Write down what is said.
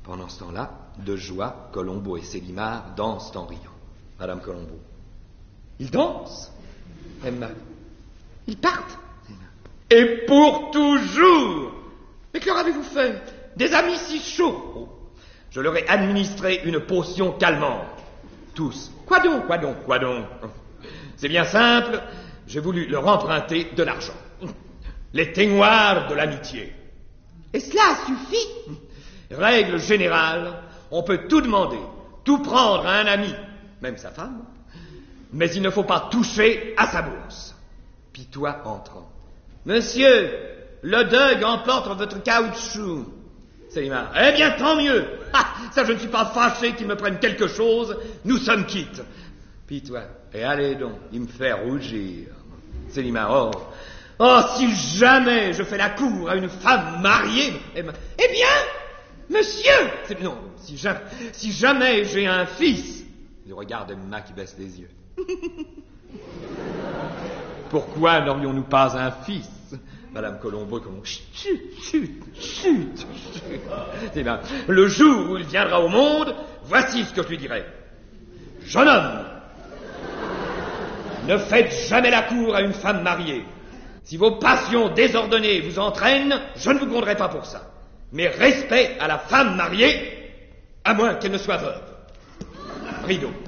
Pendant ce temps-là, de joie, Colombo et Célimare dansent en riant. Madame Colombo. Ils dansent. Emma. Ils partent. Et pour toujours. Mais que leur avez-vous fait? Des amis si chauds. Oh. Je leur ai administré une potion calmante. Tous. Quoi donc? C'est bien simple, j'ai voulu leur emprunter de l'argent. Les teignoirs de l'amitié. Et cela suffit? Règle générale, on peut tout demander, tout prendre à un ami, même sa femme, mais il ne faut pas toucher à sa bourse. Pitois entrant. Monsieur, le deuil emporte votre caoutchouc. Célimare. Eh bien, tant mieux. Ah, ça, je ne suis pas fâché qu'ils me prennent quelque chose. Nous sommes quittes. Pitois. Et allez donc, il me fait rougir. Célimare. Oh, si jamais je fais la cour à une femme mariée. Eh bien, monsieur. Non, si jamais j'ai un fils. Il regarde Emma qui baisse les yeux. Pourquoi n'aurions-nous pas un fils? Madame Colombo, comme chut. Eh bien, le jour où il viendra au monde, voici ce que je lui dirai. Jeune homme, ne faites jamais la cour à une femme mariée. Si vos passions désordonnées vous entraînent, je ne vous gronderai pas pour ça. Mais respect à la femme mariée, à moins qu'elle ne soit veuve. Rideau.